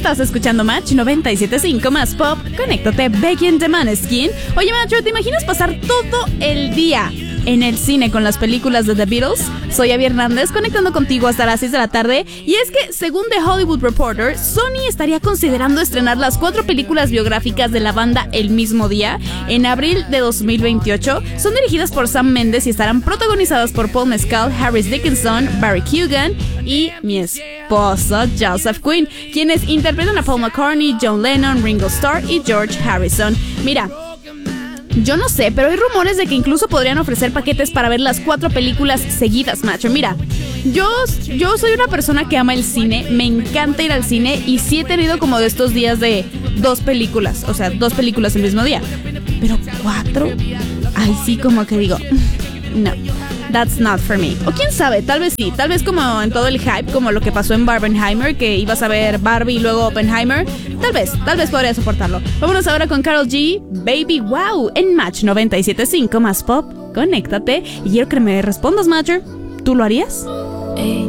Estás escuchando Match 97.5 más pop. Conéctate, Becky and the Maneskin. Oye, Macho, ¿te imaginas pasar todo el día en el cine con las películas de The Beatles? Soy Abby Hernández, conectando contigo hasta las 6 de la tarde. Y es que, según The Hollywood Reporter, Sony estaría considerando estrenar las 4 películas biográficas de la banda el mismo día, en abril de 2028. Son dirigidas por Sam Mendes y estarán protagonizadas por Paul Mescal, Harris Dickinson, Barry Keoghan y mi esposo Joseph Quinn, quienes interpretan a Paul McCartney, John Lennon, Ringo Starr y George Harrison. Mira, yo no sé, pero hay rumores de que incluso podrían ofrecer paquetes para ver las 4 películas seguidas, Macho. Mira, yo soy una persona que ama el cine, me encanta ir al cine y sí he tenido como de estos días de 2 películas, o sea, 2 películas el mismo día. Pero 4, ay sí, como que digo, no, that's not for me. O quién sabe, tal vez sí, tal vez como en todo el hype, como lo que pasó en Barbenheimer, que ibas a ver Barbie y luego Oppenheimer. Tal vez podría soportarlo. Vámonos ahora con Karol G, Baby Wow, en Match 97.5 más pop. Conéctate y quiero que me respondas, Matcher. ¿Tú lo harías?